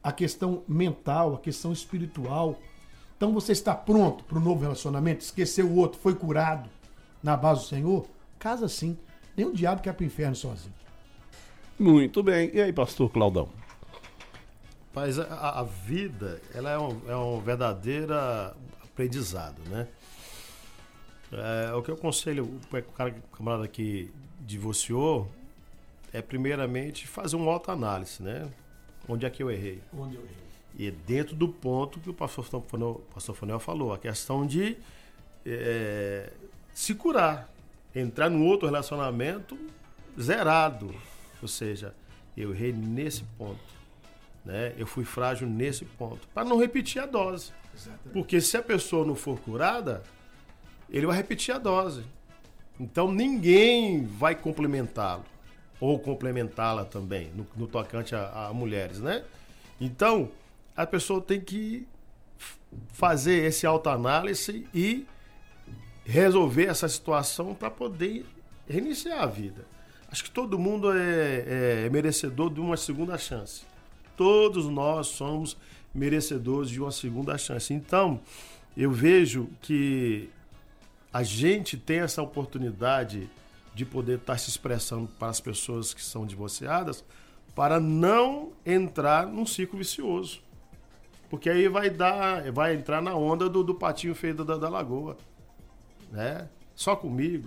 a questão mental, a questão espiritual. Então você está pronto para o novo relacionamento? Esqueceu o outro, foi curado na base do Senhor? Casa sim. Nem o diabo quer para o inferno sozinho. Muito bem. E aí, pastor Claudão? Mas a vida, ela é um verdadeiro aprendizado, né? O que eu aconselho o camarada que divorciou é primeiramente fazer uma autoanálise, né? Onde é que eu errei? Onde eu errei? E dentro do ponto que o pastor Fanel falou, a questão de se curar, entrar num outro relacionamento zerado, ou seja, eu errei nesse ponto, né? Eu fui frágil nesse ponto, para não repetir a dose. Exatamente. Porque se a pessoa não for curada, ele vai repetir a dose. Então ninguém vai complementá-lo ou complementá-la também no tocante a mulheres, né? Então a pessoa tem que fazer esse autoanálise e resolver essa situação para poder reiniciar a vida. Acho que todo mundo é merecedor de uma segunda chance. Todos nós somos merecedores de uma segunda chance. Então, eu vejo que a gente tem essa oportunidade de poder estar se expressando para as pessoas que são divorciadas para não entrar num ciclo vicioso. Porque aí vai entrar na onda do patinho feio da lagoa. Né? Só comigo.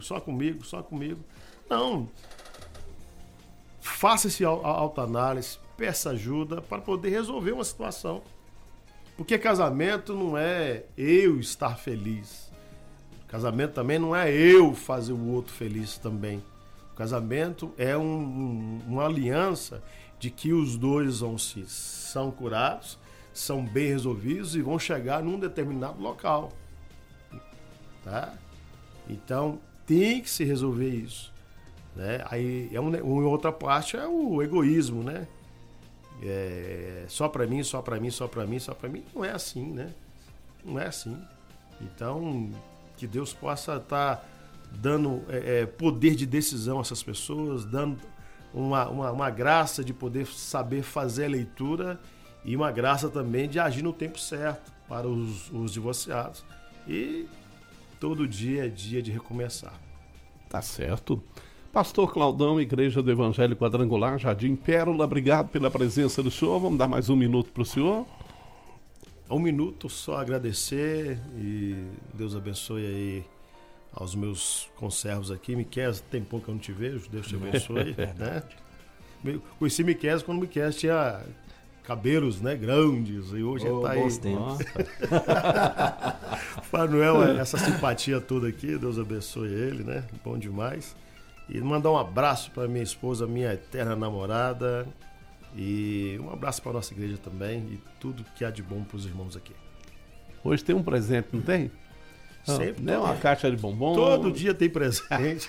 Não. Faça esse autoanálise, peça ajuda para poder resolver uma situação. Porque casamento não é eu estar feliz. Casamento também não é eu fazer o outro feliz também. O casamento é uma aliança de que os dois são curados, são bem resolvidos e vão chegar num determinado local. Tá? Então, tem que se resolver isso. Né? Aí, uma outra parte é o egoísmo, né? Só para mim. Não é assim, né? Não é assim. Então, que Deus possa estar dando poder de decisão a essas pessoas, dando uma graça de poder saber fazer a leitura e uma graça também de agir no tempo certo para os divorciados. E todo dia é dia de recomeçar. Tá certo. Pastor Claudão, Igreja do Evangelho Quadrangular, Jardim Pérola, obrigado pela presença do senhor. Vamos dar mais um minuto para o senhor. Um minuto, só agradecer e Deus abençoe aí aos meus conservos aqui. Miqueias, tem pouco que eu não te vejo, Deus te abençoe. Né? Conheci Miqueias quando Miqueias tinha cabelos, né, grandes, e hoje ele tá aí. Fanuel, essa simpatia toda aqui, Deus abençoe ele, né? Bom demais. E mandar um abraço para minha esposa, minha eterna namorada. E um abraço para a nossa igreja também. E tudo que há de bom para os irmãos aqui. Hoje tem um presente, não tem? Sempre. Não é uma caixa de bombom? Todo dia tem presente.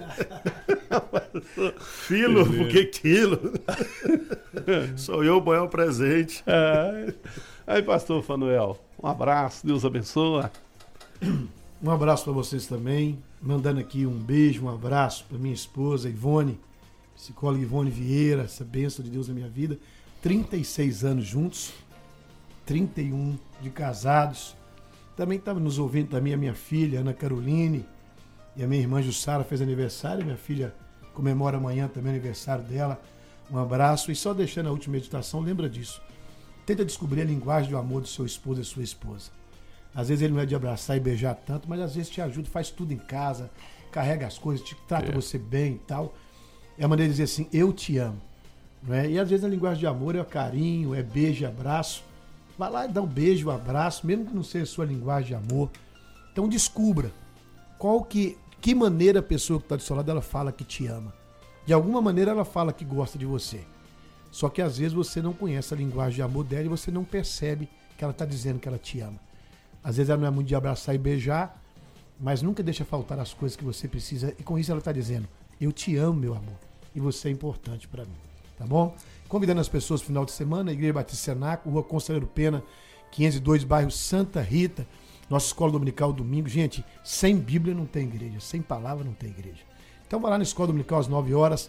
Filo, porque quilo. Sou eu o maior presente. Aí, pastor Fanuel, um abraço, Deus abençoe. Um abraço para vocês também. Mandando aqui um beijo, um abraço para minha esposa, Ivone, psicóloga Ivone Vieira, essa bênção de Deus na minha vida. 36 anos juntos, 31 de casados. Também estava nos ouvindo também a minha filha, Ana Caroline, e a minha irmã Jussara fez aniversário. Minha filha comemora amanhã também o aniversário dela. Um abraço. E só deixando a última meditação, lembra disso. Tenta descobrir a linguagem do amor do seu esposo e sua esposa. Às vezes ele não é de abraçar e beijar tanto, mas às vezes te ajuda, faz tudo em casa, carrega as coisas, trata você bem e tal. É a maneira de dizer assim, eu te amo. Não é? E às vezes a linguagem de amor é o carinho, é beijo e abraço. Vai lá e dá um beijo, um abraço, mesmo que não seja a sua linguagem de amor. Então descubra que maneira a pessoa que está do seu lado ela fala que te ama. De alguma maneira ela fala que gosta de você. Só que às vezes você não conhece a linguagem de amor dela e você não percebe que ela está dizendo que ela te ama. Às vezes ela não é muito de abraçar e beijar, mas nunca deixa faltar as coisas que você precisa. E com isso ela está dizendo, eu te amo, meu amor. E você é importante para mim. Tá bom? Convidando as pessoas no final de semana, Igreja Batista Senaco, Rua Conselheiro Pena, 502, bairro Santa Rita, nossa escola dominical domingo. Gente, sem Bíblia não tem igreja, sem palavra não tem igreja. Então vai lá na escola dominical às 9 horas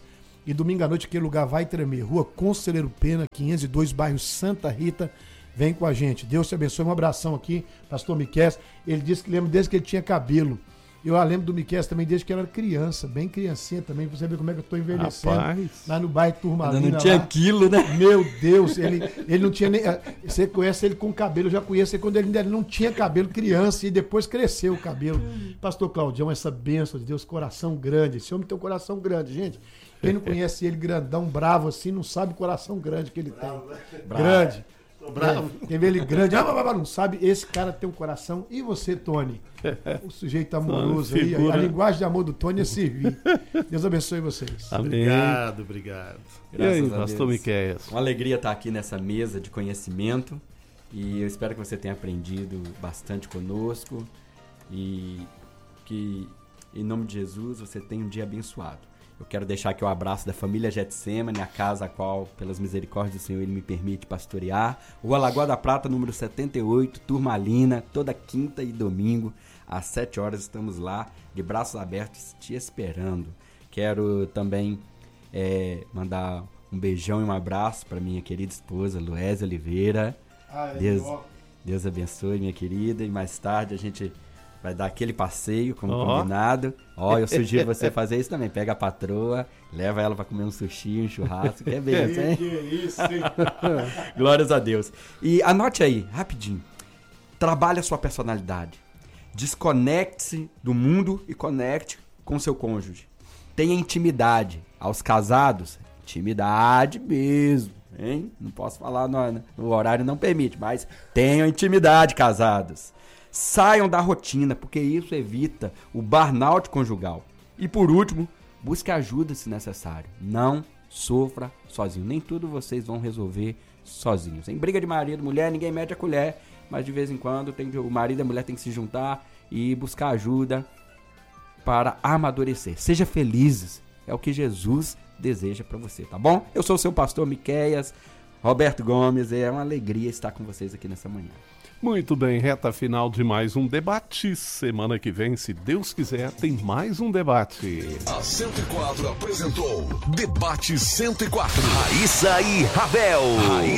E domingo à noite aquele lugar vai tremer. Rua Conselheiro Pena, 502, bairro Santa Rita. Vem com a gente. Deus te abençoe. Um abração aqui, pastor Miquel. Ele disse que lembra desde que ele tinha cabelo. Eu lembro do Miquel também desde que ele era criança, bem criancinha também, pra você ver como é que eu tô envelhecendo. Rapaz. Lá no bairro Turmalina. Ainda não tinha lá. quilo, né? Meu Deus, ele não tinha nem... Você conhece ele com cabelo, eu já conheço ele quando ele ainda não tinha cabelo, criança, e depois cresceu o cabelo. Pastor Claudião, essa bênção de Deus, coração grande. Esse homem tem um coração grande, gente. Quem não conhece ele grandão, bravo assim, não sabe o coração grande que ele tem. Grande. Bravo. Quem vê ele grande, não sabe, esse cara tem um coração. E você, Tony? O sujeito amoroso aí, a linguagem de amor do Tony é servir. Deus abençoe vocês. Amém. Obrigado. E aí, Graças a pastor Deus. Miquel? Uma alegria estar aqui nessa mesa de conhecimento e eu espero que você tenha aprendido bastante conosco e que, em nome de Jesus, você tenha um dia abençoado. Eu quero deixar aqui o abraço da família Getsemane, a casa a qual, pelas misericórdias do Senhor, Ele me permite pastorear. Rua Lagoa da Prata, número 78, Turmalina, toda quinta e domingo, às 7 horas estamos lá, de braços abertos, te esperando. Quero também mandar um beijão e um abraço para minha querida esposa, Luésia Oliveira. Deus abençoe, minha querida, e mais tarde a gente vai dar aquele passeio, como combinado. Eu sugiro você fazer isso também. Pega a patroa, leva ela para comer um sushi, um churrasco. Que é beleza, hein? Que isso, hein? Glórias a Deus. E anote aí, rapidinho. Trabalhe a sua personalidade. Desconecte-se do mundo e conecte com seu cônjuge. Tenha intimidade. Aos casados, intimidade mesmo, hein? Não posso falar, no horário não permite, mas tenham intimidade, casados. Saiam da rotina, porque isso evita o burnout conjugal. E por último, busque ajuda se necessário. Não sofra sozinho. Nem tudo vocês vão resolver sozinhos. Em briga de marido e mulher, ninguém mete a colher, mas de vez em quando o marido e a mulher têm que se juntar e buscar ajuda para amadurecer. Seja felizes. É o que Jesus deseja para você, tá bom? Eu sou o seu pastor Miquel Roberto Gomes e é uma alegria estar com vocês aqui nessa manhã. Muito bem, reta final de mais um debate. Semana que vem, se Deus quiser, tem mais um debate. A 104 apresentou Debate 104. Raíssa e Ravel.